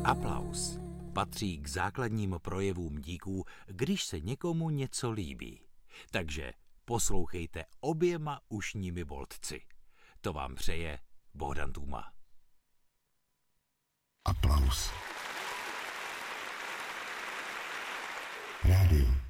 Aplaus patří k základním projevům díků, když se někomu něco líbí. Takže poslouchejte oběma ušními boltci. To vám přeje Bohdan Tůma. Aplaus. Rádio.